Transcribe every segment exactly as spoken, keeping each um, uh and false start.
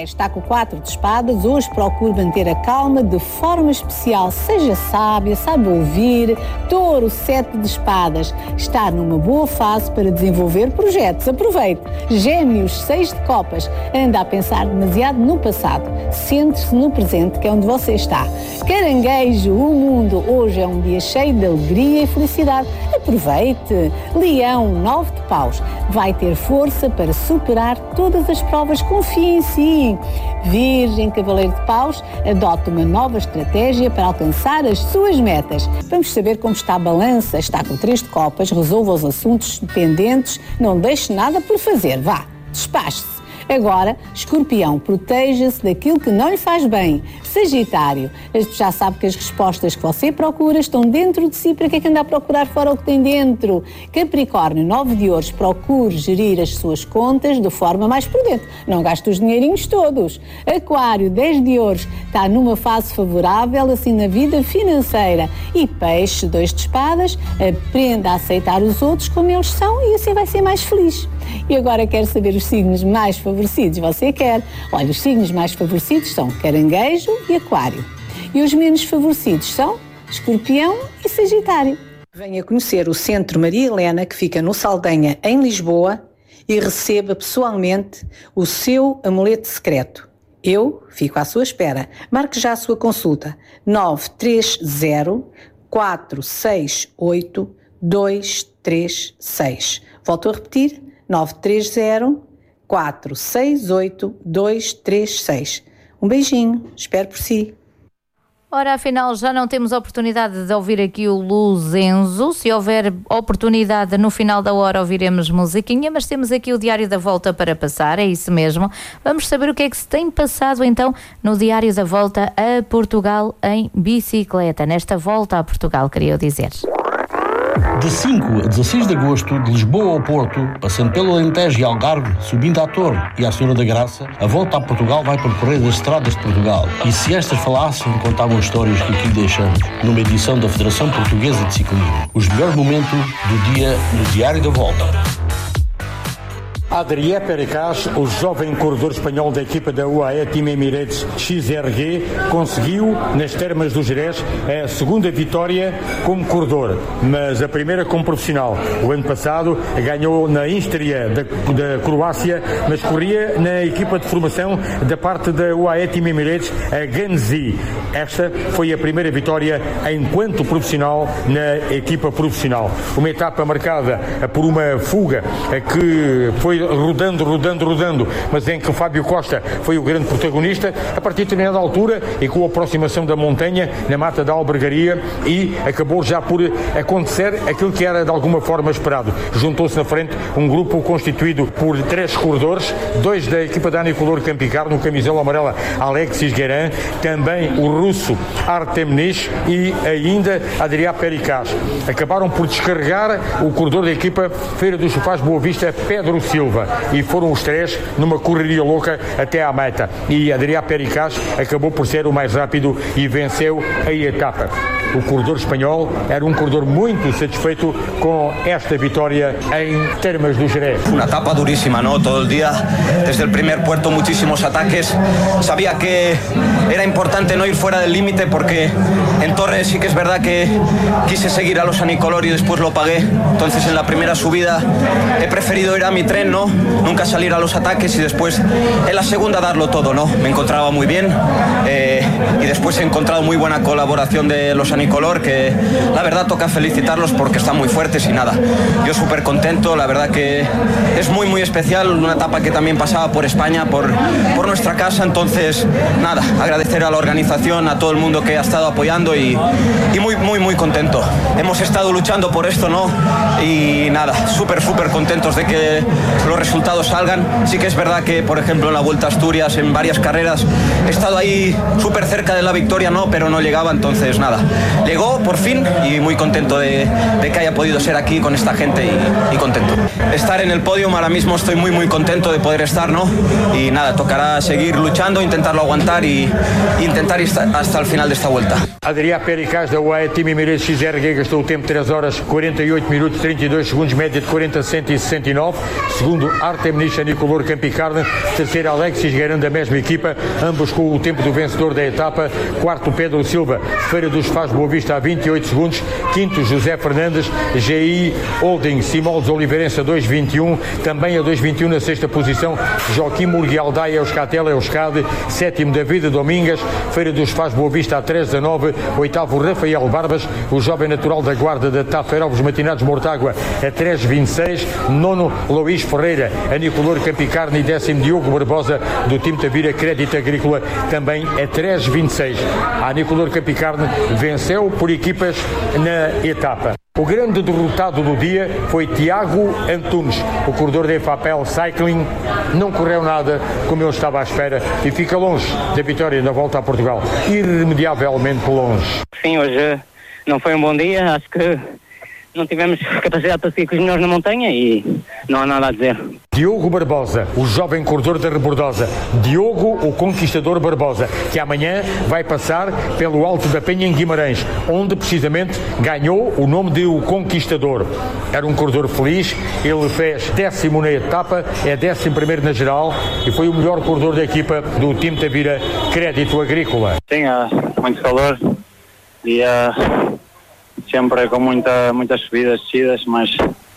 Cavaleiros, está com o quatro de espadas, hoje procure manter a calma de forma especial. Seja sábia, saiba ouvir. Touro, sete de espadas, está numa boa fase para desenvolver projetos. Aproveite. Gêmeos, seis de copas, anda a pensar demasiado no passado. Centre-se no presente, que é onde você está. Caranguejo, o mundo hoje é um dia cheio de alegria e felicidade. Aproveite. Leão, nove de paus, vai ter força para superar todas as provas. Confie em si. Virgem, cavaleiro de paus, adote uma nova estratégia para alcançar as suas metas. Vamos saber como está a balança. Está com três de copas, resolva os assuntos pendentes, não deixe nada por fazer. Vá, despache-se. Agora, Escorpião, proteja-se daquilo que não lhe faz bem. Sagitário, já sabe que as respostas que você procura estão dentro de si. Para que é que anda a procurar fora o que tem dentro? Capricórnio, nove de ouros, procure gerir as suas contas de forma mais prudente. Não gaste os dinheirinhos todos. Aquário, dez de ouros, está numa fase favorável assim na vida financeira. E Peixe, dois de espadas, aprenda a aceitar os outros como eles são e assim vai ser mais feliz. E agora quero saber os signos mais favorecidos. Você quer? Olha, os signos mais favorecidos são Caranguejo e Aquário. E os menos favorecidos são Escorpião e Sagitário. Venha conhecer o Centro Maria Helena, que fica no Saldanha, em Lisboa, e receba pessoalmente o seu amuleto secreto. Eu fico à sua espera. Marque já a sua consulta. nove três zero, quatro seis oito, dois três seis. Volto a repetir. nove três zero, quatro seis oito, dois três seis. Um beijinho, espero por si. Ora, afinal, já não temos a oportunidade de ouvir aqui o Luzenzo. Se houver oportunidade, no final da hora ouviremos musiquinha, mas temos aqui o Diário da Volta para passar, é isso mesmo. Vamos saber o que é que se tem passado, então, no Diário da Volta a Portugal em bicicleta. Nesta volta a Portugal, queria eu dizer. De cinco a dezasseis de agosto, de Lisboa ao Porto, passando pelo Alentejo e Algarve, subindo à Torre e à Senhora da Graça, a volta a Portugal vai percorrer as estradas de Portugal. E se estas falassem, contavam histórias que aqui deixamos, numa edição da Federação Portuguesa de Ciclismo. Os melhores momentos do dia no Diário da Volta. Adrien Pericaz, o jovem corredor espanhol da equipa da U A E Team Emirates X R G, conseguiu, nas termas do Jerez, a segunda vitória como corredor, mas a primeira como profissional. O ano passado ganhou na Istria da, da Croácia, mas corria na equipa de formação da parte da U A E Team Emirates, a Ganzi. Esta foi a primeira vitória enquanto profissional na equipa profissional. Uma etapa marcada por uma fuga que foi rodando, rodando, rodando, mas em que o Fábio Costa foi o grande protagonista, a partir de determinada altura e com a aproximação da montanha, na mata da Albergaria, e acabou já por acontecer aquilo que era de alguma forma esperado. Juntou-se na frente um grupo constituído por três corredores, dois da equipa da Anicolor Campicar, no camisola amarela Alexis Guerin, também o russo Artem Nish e ainda Adrien Pericaz. Acabaram por descarregar o corredor da equipa Feira dos Sofás Boa Vista, Pedro Silva, e foram os três numa correria louca até à meta, e Adrien Pericaz acabou por ser o mais rápido e venceu a etapa. O corredor espanhol era um corredor muito satisfeito com esta vitória em termas do Jerez. Una etapa durísima, ¿no? Todo el día, desde el primer puerto, muchísimos ataques. Sabía que era importante no ir fuera del límite porque en Torres sí que es verdad que quise seguir a los Anicolor y después lo pagué. Entonces en la primera subida he preferido ir a mi tren, ¿no? Nunca salir a los ataques y después en la segunda darlo todo, ¿no? Me encontraba muy bien eh, y después he encontrado muy buena colaboración de los Anicolor, que la verdad toca felicitarlos porque están muy fuertes y nada. Yo súper contento, la verdad que es muy muy especial, una etapa que también pasaba por España, por, por nuestra casa, entonces nada, agradecer a la organización, a todo el mundo que ha estado apoyando y, y muy muy muy contento. Hemos estado luchando por esto, ¿no? Y nada, súper súper contentos de que los resultados salgan. Sí que es verdad que, por ejemplo, en la Vuelta a Asturias, en varias carreras, he estado ahí súper cerca de la victoria, ¿no? Pero no llegaba, entonces nada. llegó por fin y muy contento de, de que haya podido ser aquí con esta gente y, y contento. Estar en el podio ahora mismo estoy muy muy contento de poder estar, ¿no? Y nada, tocará seguir luchando, intentarlo aguantar y intentar ir hasta el final de esta vuelta. Adrià Pericaz da U A E Team Emirates X R G gastou o tempo três horas quarenta e oito minutos trinta e dois segundos, média de quarenta cento e sessenta e nove. Segundo, Artem Nisha Nicolor Campicarne. Terceiro, Alexis Guerin da mesma equipa, ambos com o tempo do vencedor da etapa. Quarto, Pedro Silva, Feira dos Faz Boa Vista a vinte e oito segundos. Quinto, José Fernandes, G I Holding Simões Oliveirense a dois vinte e um. Também a dois vinte e um na sexta posição, Joaquim Murguialdaia Euscatel Euskadi. Sétimo, David Domingas, Feira dos Faz Boa Vista a três dezanove. Oitavo, Rafael Barbas, o jovem natural da Guarda da Tafeira, os Matinados Mortágua a três vinte e seis. Nono, Luís Ferreira, a Nicolor Campicarne. E décimo, Diogo Barbosa, do time Tavira Crédito Agrícola, também a três vinte e seis. A Nicolor Campicarne venceu por equipas na etapa. O grande derrotado do dia foi Tiago Antunes, o corredor da EFAPEL Cycling. Não correu nada como eu estava à espera e fica longe da vitória na volta a Portugal, irremediavelmente longe. Sim, hoje não foi um bom dia, acho que não tivemos capacidade para seguir com os melhores na montanha e não há nada a dizer. Diogo Barbosa, o jovem corredor da Rebordosa. Diogo, o conquistador Barbosa, que amanhã vai passar pelo Alto da Penha em Guimarães, onde precisamente ganhou o nome de o Conquistador. Era um corredor feliz, ele fez décimo na etapa, é décimo primeiro na geral e foi o melhor corredor da equipa do time Tavira Crédito Agrícola. Sim, há muito calor e uh, sempre com muita, muitas subidas, descidas, mas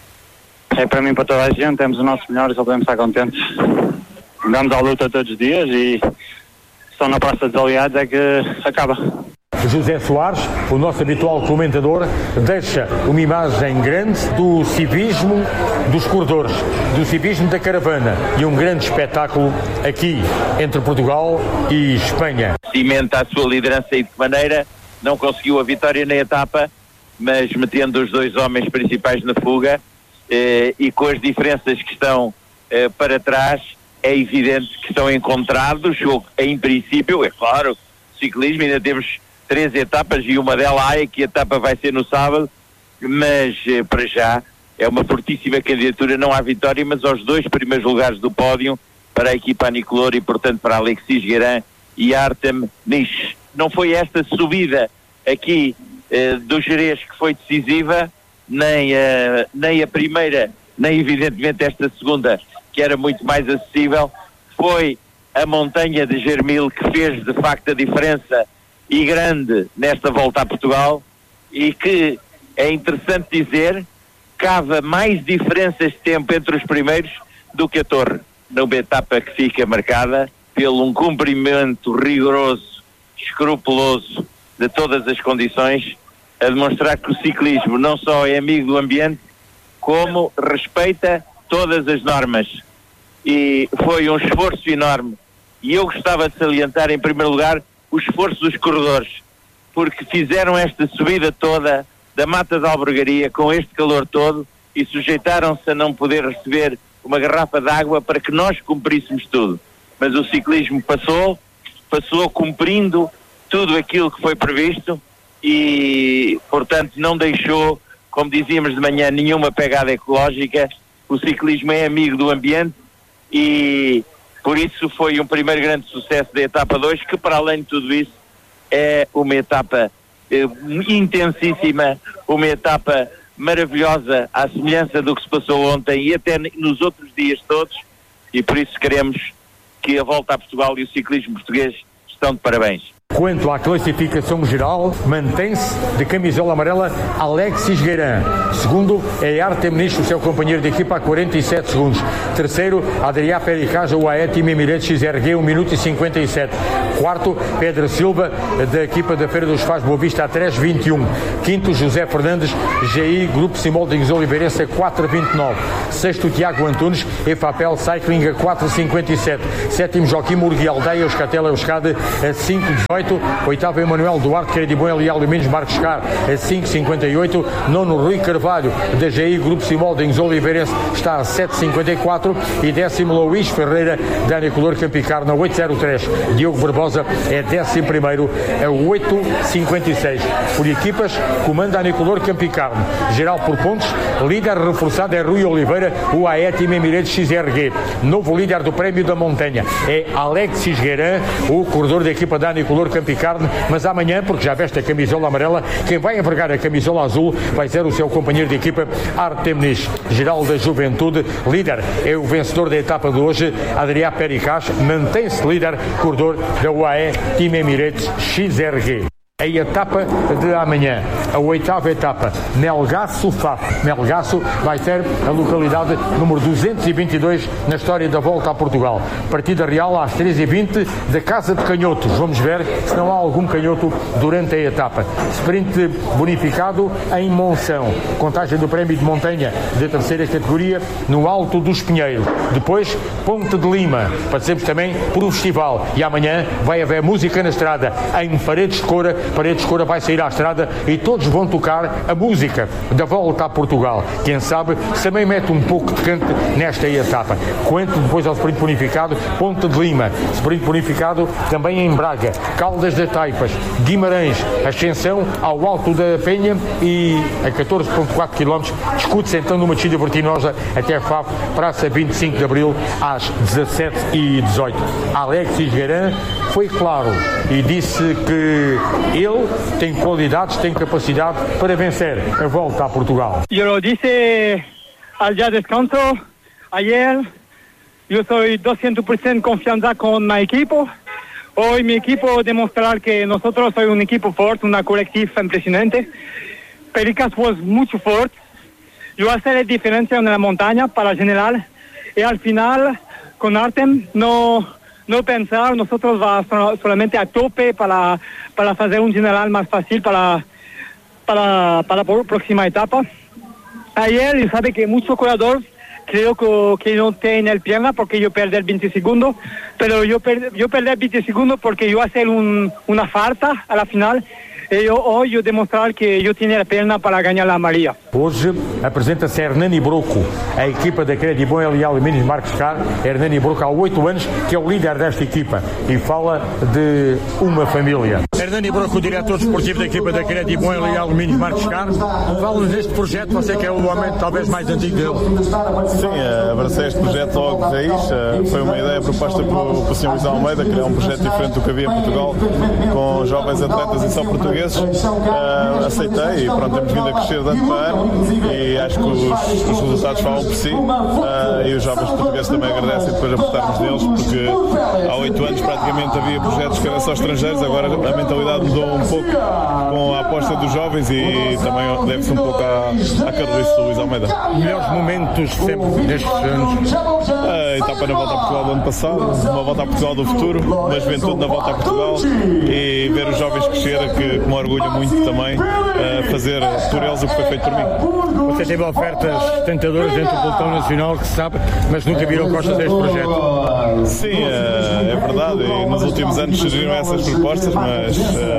é para mim, para toda a gente, temos os nossos melhores, só podemos estar contentes. Damos à luta todos os dias e só na Praça dos Aliados é que acaba. José Soares, o nosso habitual comentador, deixa uma imagem grande do civismo dos corredores, do civismo da caravana e um grande espetáculo aqui entre Portugal e Espanha. Cimenta a sua liderança e de que maneira não conseguiu a vitória na etapa, mas metendo os dois homens principais na fuga eh, e com as diferenças que estão eh, para trás, é evidente que estão encontrados. Em princípio, é claro, ciclismo, ainda temos três etapas e uma delas há, que a etapa vai ser no sábado, mas eh, para já é uma fortíssima candidatura, não há vitória, mas aos dois primeiros lugares do pódio para a equipa Nicolor e, portanto, para Alexis Guerin e Artem Nish. Não foi esta subida aqui eh, do Jerez que foi decisiva, nem, uh, nem a primeira, nem evidentemente esta segunda, que era muito mais acessível. Foi a montanha de Germil que fez de facto a diferença e grande nesta volta a Portugal, e que é interessante dizer, cava mais diferenças de tempo entre os primeiros do que a Torre, numa etapa que fica marcada pelo um cumprimento rigoroso, escrupuloso de todas as condições, a demonstrar que o ciclismo não só é amigo do ambiente, como respeita todas as normas. E foi um esforço enorme. E eu gostava de salientar, em primeiro lugar, o esforço dos corredores, porque fizeram esta subida toda da Mata da Albergaria com este calor todo e sujeitaram-se a não poder receber uma garrafa de água para que nós cumpríssemos tudo. Mas o ciclismo passou, passou cumprindo tudo aquilo que foi previsto e, portanto, não deixou, como dizíamos de manhã, nenhuma pegada ecológica. O ciclismo é amigo do ambiente e, por isso, foi um primeiro grande sucesso da etapa dois, que, para além de tudo isso, é uma etapa eh, intensíssima, uma etapa maravilhosa, à semelhança do que se passou ontem e até nos outros dias todos, e por isso queremos que a volta a Portugal e o ciclismo português estão de parabéns. Quanto à classificação geral, mantém-se de camisola amarela Alexis Guerin. Segundo é Artem Nish, o seu companheiro de equipa, a quarenta e sete segundos. Terceiro, Adrià Pericaz, o U A E Team Emirates X R G, um minuto e cinquenta e sete. Quarto, Pedro Silva, da equipa da Feira dos Faz Boa Vista, a três vinte e um. Quinto, José Fernandes, G I Grupo Simões Oliveirense, a quatro vinte e nove. Sexto, Tiago Antunes, EFAPEL Cycling, a quatro cinquenta e sete. Sétimo, Joaquim Murguialdaia Euscatel Euskadi, a cinco dezoito. dezoito. Oitavo, Emanuel Duarte, Crediboa e Alumínios Marcos Car, a cinco cinquenta e oito. Nono, Rui Carvalho, da G I Grupo Simoldings Oliveirense, está a sete cinquenta e quatro. E décimo, Luís Ferreira, da Anicolor Campicar, na oito zero três. Diogo Barbosa é décimo primeiro, a oito cinquenta e seis. Por equipas, comanda a Anicolor Campicar. Geral por pontos, líder reforçado é Rui Oliveira, U A E Team Emirates X R G. Novo líder do Prémio da Montanha é Alexis Guerin, o corredor da equipa da Anicolor Campicarne, mas amanhã, porque já veste a camisola amarela, quem vai envergar a camisola azul vai ser o seu companheiro de equipa Artem Nis. Geral da Juventude, líder é o vencedor da etapa de hoje, Adrià Pericaz, mantém-se líder, corredor da U A E Team Emirates X R G. A etapa de amanhã, a oitava etapa, Melgaço-Faf. Melgaço vai ser a localidade número duzentos e vinte e dois na história da Volta a Portugal. Partida real às treze e vinte da Casa de Canhotos. Vamos ver se não há algum canhoto durante a etapa. Sprint bonificado em Monção. Contagem do Prémio de Montanha da terceira categoria no Alto do Espinheiro. Depois, Ponte de Lima. Passemos também por um festival. E amanhã vai haver música na estrada em Paredes de Coura. Paredes de Coura vai sair à estrada e todos vão tocar a música da Volta a Portugal. Quem sabe se também mete um pouco de canto nesta etapa. Quanto depois ao sprint bonificado, Ponte de Lima. Sprint bonificado também em Braga, Caldas das Taipas, Guimarães, Ascensão ao Alto da Penha e a catorze vírgula quatro quilómetros discute-se então numa descida vertiginosa até Faf, Praça vinte e cinco de Abril às dezassete e dezoito. Alexis Guerin foi claro e disse que ele tem qualidades, tem capacidade para vencer a Volta a Portugal. Eu lo disse al día descanso ayer, yo soy doscientos por ciento confianza con mi equipo. Hoy mi equipo demostrar que nosotros somos un equipo fuerte, una colectiva impresionante. Pericaz fue mucho fuerte. Yo hacer la diferencia en la montaña para general y al final con Artem no no pensar, nosotros vamos solamente a tope para para hacer un general más fácil para para para la próxima etapa. Ayer, y sabe que muchos corredores creo que, que no tienen el pierna porque yo perdí el veinte segundos, pero yo, per, yo perdí el veinte segundos porque yo hacer un, una falta a la final. E eu, hoje eu demonstrar que eu tinha a perna para ganhar a Maria. Hoje apresenta-se Hernani Broco, a equipa da Crediboa e Alumínios Marcos Car. Hernani Broco há oito anos que é o líder desta equipa e fala de uma família. Hernani Broco, diretor desportivo da equipa da Crediboa e Alumínios Marcos Car. Fala-nos deste projeto, você que é o homem talvez mais antigo dele. Sim, abracei este projeto logo de raiz. Foi uma ideia proposta pelo senhor Luís Almeida, criar um projeto diferente do que havia em Portugal, com jovens atletas e só portugueses. Uh, aceitei e pronto, temos vindo a crescer de ano para ano e acho que os, os resultados falam por si uh, e os jovens portugueses também agradecem depois de apostarmos neles, porque há oito anos praticamente havia projetos que eram só estrangeiros, agora a mentalidade mudou um pouco com a aposta dos jovens e também deve-se um pouco à, à carolice do Luís Almeida. Melhores momentos sempre destes anos? A etapa na Volta a Portugal do ano passado, uma Volta a Portugal do futuro, uma juventude na Volta a Portugal e ver os jovens crescer, que me orgulha muito também uh, fazer por eles o que foi feito por mim. Você teve ofertas tentadoras dentro do pelotão nacional, que se sabe, mas nunca virou costas a este projeto. Sim, uh, é verdade, e nos últimos anos surgiram essas propostas, mas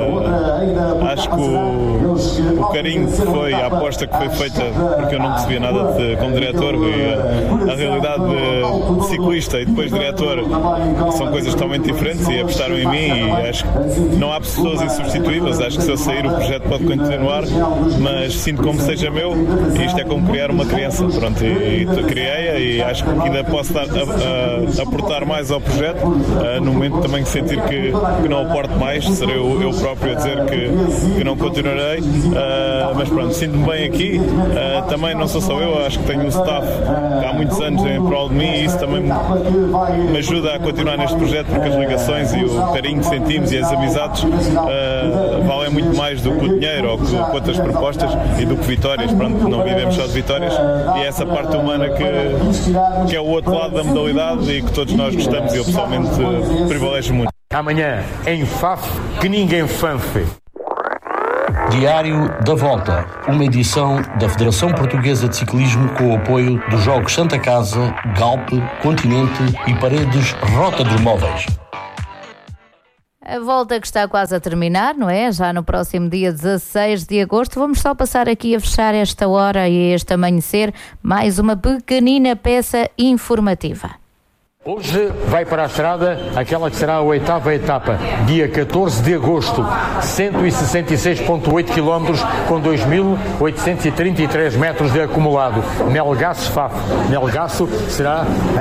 uh, acho que o, o carinho que foi, a aposta que foi feita, porque eu não percebia nada de, como diretor, e a, a realidade de, de ciclista e depois diretor são coisas totalmente diferentes e apostaram em mim e acho que não há pessoas insubstituíveis. Acho que se eu sair o projeto pode continuar, mas sinto como seja meu e isto é como criar uma criança. Pronto, e, e criei-a e acho que ainda posso dar, a, a, aportar mais ao projeto. Uh, no momento também que sentir que, que não aporto mais, serei eu, eu próprio a dizer que, que não continuarei. Uh, mas pronto, sinto-me bem aqui. Uh, também não sou só eu, acho que tenho um staff que há muitos anos em prol de mim e isso também me, me ajuda a continuar neste projeto, porque as ligações e o carinho que sentimos e as amizades uh, valem muito mais do que o dinheiro ou que outras propostas e do que vitórias. Pronto, não vivemos só de vitórias e é essa parte humana que, que é o outro lado da modalidade e que todos nós gostamos e eu pessoalmente privilegio muito. Amanhã em Faf, que ninguém fanfe. Diário da Volta, uma edição da Federação Portuguesa de Ciclismo com o apoio dos Jogos Santa Casa, Galp, Continente e Paredes Rota dos Móveis. A volta que está quase a terminar, não é? Já no próximo dia dezasseis de agosto. Vamos só passar aqui a fechar esta hora e este amanhecer mais uma pequenina peça informativa. Hoje vai para a estrada aquela que será a oitava etapa, dia catorze de agosto, cento e sessenta e seis vírgula oito quilómetros com dois mil oitocentos e trinta e três metros de acumulado. Melgaço-Faf. Melgaço será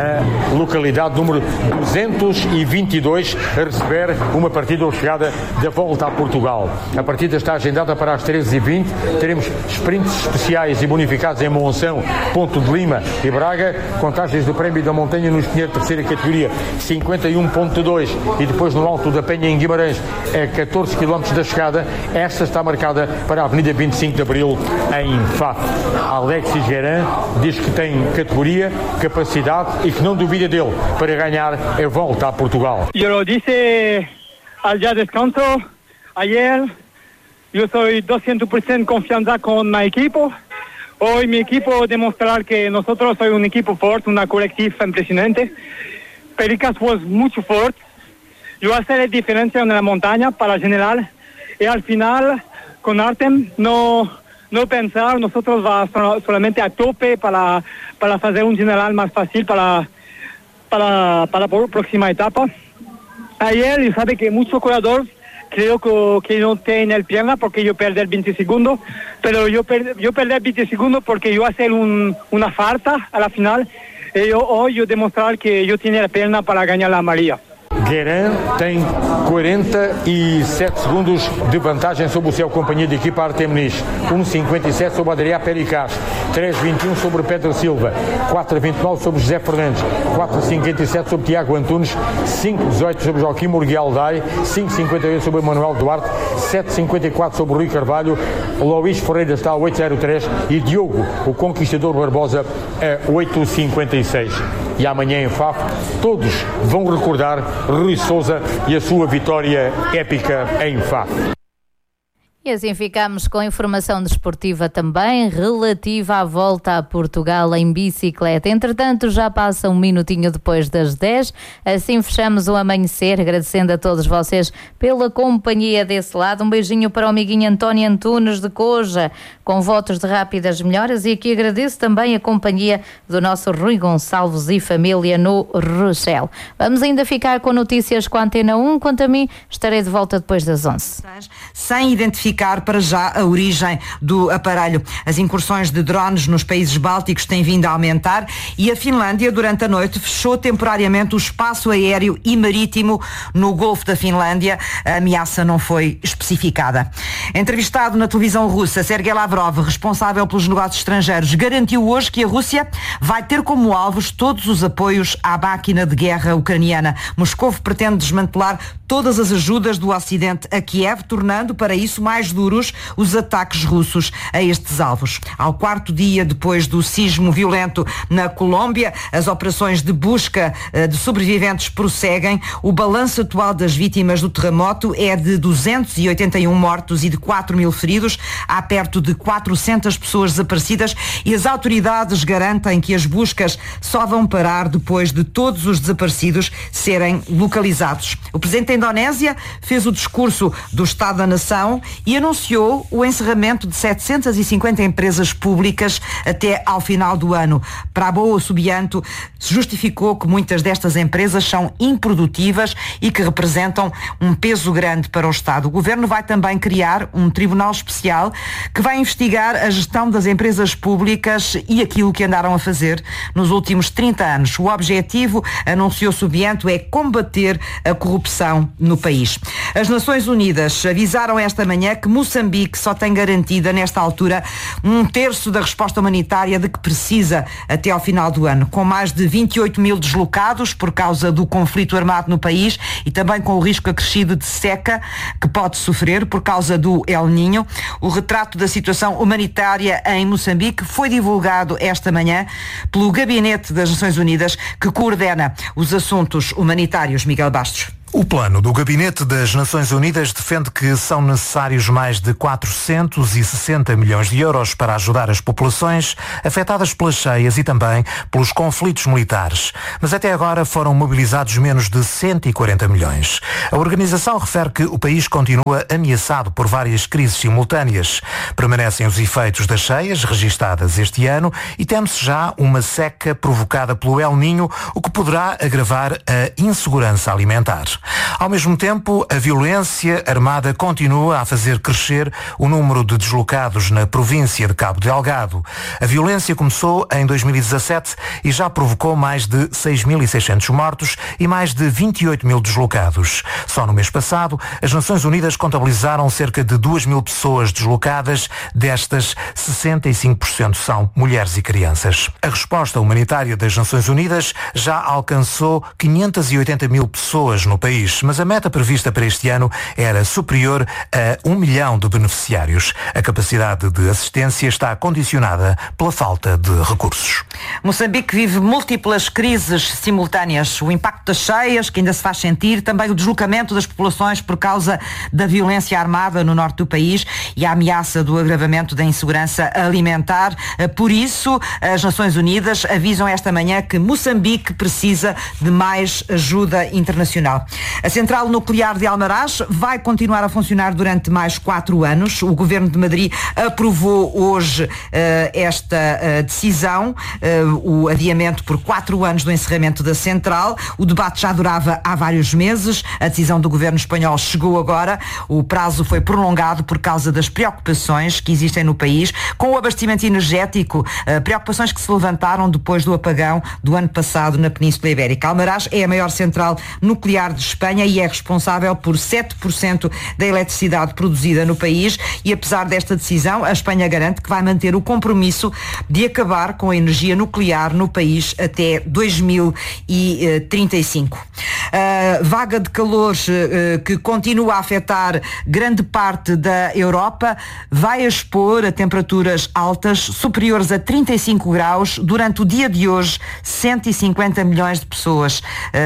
a localidade número duzentos e vinte e dois a receber uma partida ou chegada da volta a Portugal. A partida está agendada para as treze e vinte. Teremos sprints especiais e bonificados em Monção, Ponto de Lima e Braga, contagens do Prémio da Montanha nos Pinheiros terceira categoria cinquenta e um vírgula dois e depois no Alto da Penha em Guimarães a catorze quilómetros da chegada. Esta está marcada para a Avenida vinte e cinco de Abril em Faf. Alexis Guerin diz que tem categoria, capacidade e que não duvida dele para ganhar a volta a Portugal. Eu lo disse al día descanso ayer, eu sou doscientos por ciento confianza con mi equipo. Hoy mi equipo demostrar que nosotros somos un equipo fuerte, una colectiva impresionante. Pericas fue mucho fuerte. Yo hacer la diferencia en la montaña para general. Y al final, con Artem, no, no pensar, nosotros va solamente a tope para, para hacer un general más fácil para, para, para la próxima etapa. Ayer, y sabe que muchos corredores creo que, que no tiene el pierna porque yo perdí el veinte segundos, pero yo, per, yo perdí el veinte segundos porque yo hacer un, una falta a la final y yo, hoy yo demostrar que yo tenía la pierna para ganar la amarilla. Guerin tem quarenta e sete segundos de vantagem sobre o seu companheiro de equipa Artem Nis. um cinquenta e sete sobre Adrià Pericas, três vinte e um sobre Pedro Silva, quatro vinte e nove sobre José Fernandes, quatro cinquenta e sete sobre Tiago Antunes, cinco dezoito sobre Joaquim Murguialdai, cinco cinquenta e oito sobre Manuel Duarte, sete cinquenta e quatro sobre Rui Carvalho, Luís Ferreira está a oito zero três e Diogo, o Conquistador Barbosa, a oito cinquenta e seis. E amanhã em Faf, todos vão recordar Rui Sousa e a sua vitória épica em Faf. E assim ficamos com a informação desportiva também relativa à volta a Portugal em bicicleta. Entretanto, já passa um minutinho depois das dez. Assim fechamos o amanhecer, agradecendo a todos vocês pela companhia desse lado. Um beijinho para o amiguinho António Antunes de Coja, com votos de rápidas melhoras. E aqui agradeço também a companhia do nosso Rui Gonçalves e família no Rochelle. Vamos ainda ficar com notícias com a Antena um. Quanto a mim, estarei de volta depois das onze. Sem identificar para já a origem do aparelho. As incursões de drones nos países bálticos têm vindo a aumentar e a Finlândia, durante a noite, fechou temporariamente o espaço aéreo e marítimo no Golfo da Finlândia. A ameaça não foi especificada. Entrevistado na televisão russa, Sergei Lavrov, responsável pelos negócios estrangeiros, garantiu hoje que a Rússia vai ter como alvos todos os apoios à máquina de guerra ucraniana. Moscou pretende desmantelar todas as ajudas do Ocidente a Kiev, tornando para isso mais duros os ataques russos a estes alvos. Ao quarto dia depois do sismo violento na Colômbia, as operações de busca de sobreviventes prosseguem. O balanço atual das vítimas do terremoto é de duzentos e oitenta e um mortos e de quatro mil feridos. Há perto de quatrocentas pessoas desaparecidas e as autoridades garantem que as buscas só vão parar depois de todos os desaparecidos serem localizados. O presidente da Indonésia fez o discurso do Estado da Nação e anunciou o encerramento de setecentas e cinquenta empresas públicas até ao final do ano. Prabowo Subianto justificou que muitas destas empresas são improdutivas e que representam um peso grande para o Estado. O Governo vai também criar um tribunal especial que vai investigar a gestão das empresas públicas e aquilo que andaram a fazer nos últimos trinta anos. O objetivo, anunciou Subianto, é combater a corrupção no país. As Nações Unidas avisaram esta manhã que Moçambique só tem garantida, nesta altura, um terço da resposta humanitária de que precisa até ao final do ano. Com mais de vinte e oito mil deslocados por causa do conflito armado no país e também com o risco acrescido de seca que pode sofrer por causa do El Niño, o retrato da situação humanitária em Moçambique foi divulgado esta manhã pelo Gabinete das Nações Unidas, que coordena os assuntos humanitários. Miguel Bastos. O plano do Gabinete das Nações Unidas defende que são necessários mais de quatrocentos e sessenta milhões de euros para ajudar as populações afetadas pelas cheias e também pelos conflitos militares. Mas até agora foram mobilizados menos de cento e quarenta milhões. A organização refere que o país continua ameaçado por várias crises simultâneas. Permanecem os efeitos das cheias registadas este ano e teme-se já uma seca provocada pelo El Niño, o que poderá agravar a insegurança alimentar. Ao mesmo tempo, a violência armada continua a fazer crescer o número de deslocados na província de Cabo Delgado. A violência começou em dois mil e dezassete e já provocou mais de seis mil e seiscentos mortos e mais de vinte e oito mil deslocados. Só no mês passado, as Nações Unidas contabilizaram cerca de duas mil pessoas deslocadas, destas sessenta e cinco por cento são mulheres e crianças. A resposta humanitária das Nações Unidas já alcançou quinhentas e oitenta mil pessoas no país, mas a meta prevista para este ano era superior a um milhão de beneficiários. A capacidade de assistência está condicionada pela falta de recursos. Moçambique vive múltiplas crises simultâneas. O impacto das cheias, que ainda se faz sentir, também o deslocamento das populações por causa da violência armada no norte do país e a ameaça do agravamento da insegurança alimentar. Por isso, as Nações Unidas avisam esta manhã que Moçambique precisa de mais ajuda internacional. A central nuclear de Almaraz vai continuar a funcionar durante mais quatro anos. O Governo de Madrid aprovou hoje uh, esta uh, decisão, uh, o adiamento por quatro anos do encerramento da central. O debate já durava há vários meses. A decisão do Governo espanhol chegou agora. O prazo foi prolongado por causa das preocupações que existem no país com o abastecimento energético, uh, preocupações que se levantaram depois do apagão do ano passado na Península Ibérica. Almaraz é a maior central nuclear de Espanha e é responsável por sete por cento da eletricidade produzida no país e apesar desta decisão, a Espanha garante que vai manter o compromisso de acabar com a energia nuclear no país até dois mil e trinta e cinco. A vaga de calor que continua a afetar grande parte da Europa vai expor a temperaturas altas superiores a trinta e cinco graus durante o dia de hoje, cento e cinquenta milhões de pessoas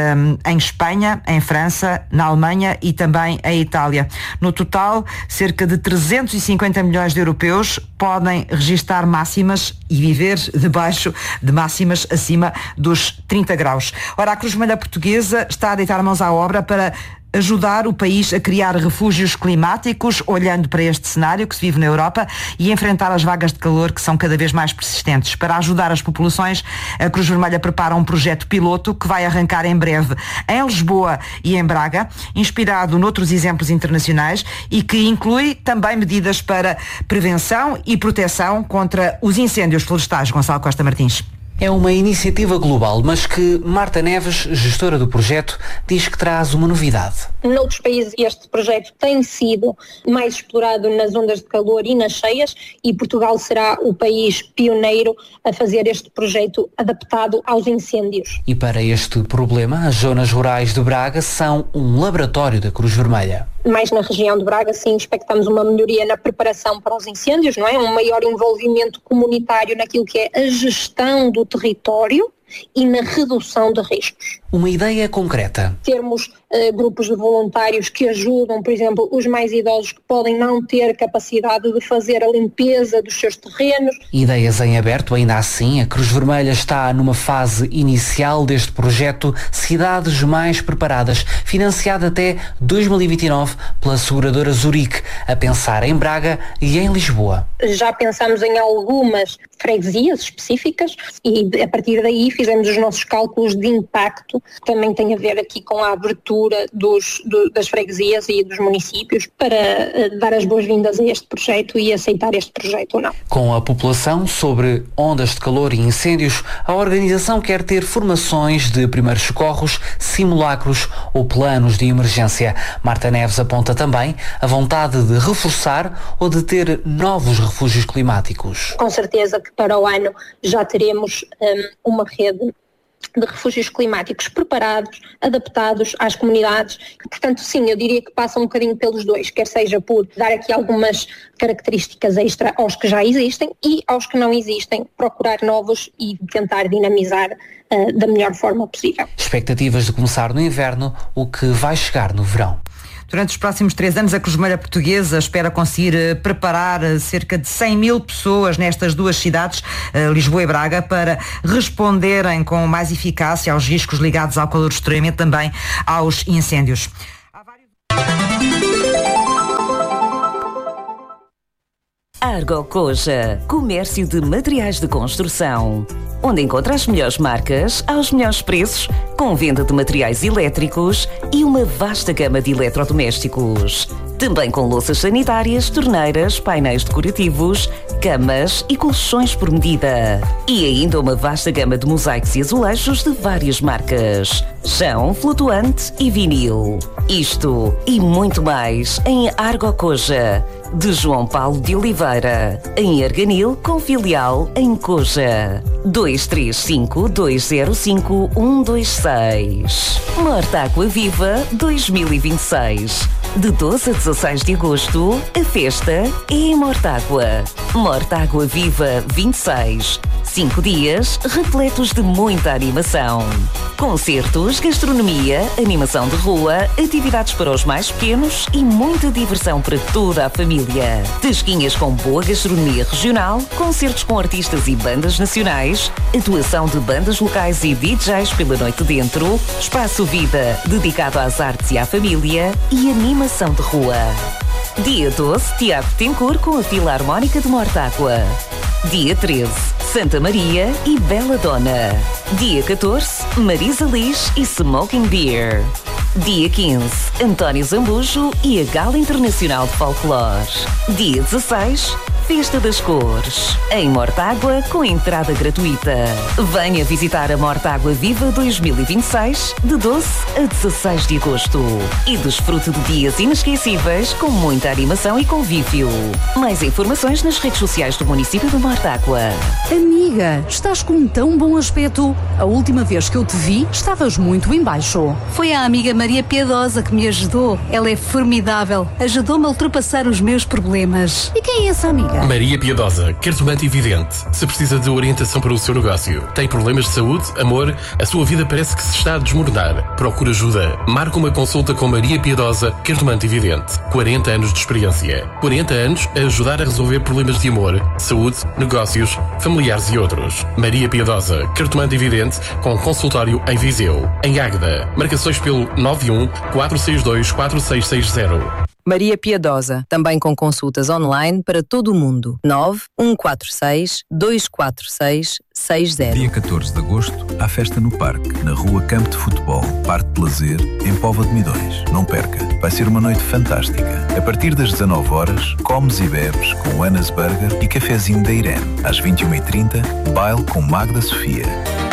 em Espanha, em França, na Alemanha e também em Itália. No total, cerca de trezentos e cinquenta milhões de europeus podem registar máximas e viver debaixo de máximas acima dos trinta graus. Ora, a Cruz Vermelha Portuguesa está a deitar mãos à obra para ajudar o país a criar refúgios climáticos, olhando para este cenário que se vive na Europa e enfrentar as vagas de calor que são cada vez mais persistentes. Para ajudar as populações, a Cruz Vermelha prepara um projeto piloto que vai arrancar em breve em Lisboa e em Braga, inspirado noutros exemplos internacionais e que inclui também medidas para prevenção e proteção contra os incêndios florestais. Gonçalo Costa Martins. É uma iniciativa global, mas que Marta Neves, gestora do projeto, diz que traz uma novidade. Noutros países este projeto tem sido mais explorado nas ondas de calor e nas cheias e Portugal será o país pioneiro a fazer este projeto adaptado aos incêndios. E para este problema, as zonas rurais de Braga são um laboratório da Cruz Vermelha. Mais na região de Braga, sim, expectamos uma melhoria na preparação para os incêndios, não é? Um maior envolvimento comunitário naquilo que é a gestão do território e na redução de riscos. Uma ideia concreta. Termos uh, grupos de voluntários que ajudam, por exemplo, os mais idosos que podem não ter capacidade de fazer a limpeza dos seus terrenos. Ideias em aberto, ainda assim, a Cruz Vermelha está numa fase inicial deste projeto Cidades Mais Preparadas, financiado até dois mil e vinte e nove pela seguradora Zurique, a pensar em Braga e em Lisboa. Já pensamos em algumas freguesias específicas e a partir daí fizemos os nossos cálculos de impacto. Também tem a ver aqui com a abertura dos, do, das freguesias e dos municípios para uh, dar as boas-vindas a este projeto e aceitar este projeto ou não. Com a população sobre ondas de calor e incêndios, a organização quer ter formações de primeiros socorros, simulacros ou planos de emergência. Marta Neves aponta também a vontade de reforçar ou de ter novos refúgios climáticos. Com certeza que para o ano já teremos um, uma rede de refúgios climáticos preparados, adaptados às comunidades. Portanto, sim, eu diria que passa um bocadinho pelos dois, quer seja por dar aqui algumas características extra aos que já existem e aos que não existem, procurar novos e tentar dinamizar uh, da melhor forma possível. Expectativas de começar no inverno, o que vai chegar no verão. Durante os próximos três anos, a Cruz Vermelha Portuguesa espera conseguir uh, preparar uh, cerca de cem mil pessoas nestas duas cidades, uh, Lisboa e Braga, para responderem com mais eficácia aos riscos ligados ao calor extremo e também aos incêndios. Argocoja, comércio de materiais de construção, onde encontra as melhores marcas aos melhores preços, com venda de materiais elétricos e uma vasta gama de eletrodomésticos. Também com louças sanitárias, torneiras, painéis decorativos, camas e colchões por medida. E ainda uma vasta gama de mosaicos e azulejos de várias marcas. Chão, flutuante e vinil. Isto e muito mais em Argocoja, de João Paulo de Oliveira, em Arganil, com filial em Coja. dois três cinco, dois zero cinco, um dois seis. Mortágua Viva dois mil e vinte e seis. De doze a dezasseis de agosto, a festa é em Mortágua. Mortágua Viva vinte e seis. Cinco dias repletos de muita animação. Concertos, gastronomia, animação de rua, atividades para os mais pequenos e muita diversão para toda a família. Tasquinhas com boa gastronomia regional, concertos com artistas e bandas nacionais, atuação de bandas locais e D Js pela noite dentro, espaço vida dedicado às artes e à família e animação de rua. Dia doze, Teatro Tencourt com a Filarmónica de Mortágua. Dia treze, Santa Maria e Bela Dona. Dia catorze, Marisa Liz e Smoking Beer. Dia quinze, António Zambujo e a Gala Internacional de Folclore. Dia dezasseis, Festa das Cores, em Mortágua, com entrada gratuita. Venha visitar a Mortágua Viva dois mil e vinte e seis, de doze a dezasseis de agosto. E desfrute de dias inesquecíveis, com muita animação e convívio. Mais informações nas redes sociais do município de Mortágua. Amiga, estás com um tão bom aspecto. A última vez que eu te vi, estavas muito em baixo. Foi a amiga Maria Piedosa que me ajudou. Ela é formidável. Ajudou-me a ultrapassar os meus problemas. E quem é essa amiga? Maria Piedosa, cartomante e vidente. Se precisa de orientação para o seu negócio, tem problemas de saúde, amor, a sua vida parece que se está a desmoronar. Procura ajuda. Marca uma consulta com Maria Piedosa, cartomante e vidente. quarenta anos de experiência. quarenta anos a ajudar a resolver problemas de amor, saúde, negócios, familiares e outros. Maria Piedosa, cartomante e vidente, com consultório em Viseu. Em Águeda. Marcações pelo nove um, quatro seis dois, quatro seis seis zero. Maria Piedosa, também com consultas online para todo o mundo. nove um quatro seis, dois quatro seis, seis zero. Dia catorze de agosto, há festa no Parque, na Rua Campo de Futebol, Parque de Lazer, em Póvoa de Midões. Não perca, vai ser uma noite fantástica. A partir das dezanove horas, comes e bebes com Anas Burger e cafezinho da Irene. Às vinte e uma e trinta, baile com Magda Sofia.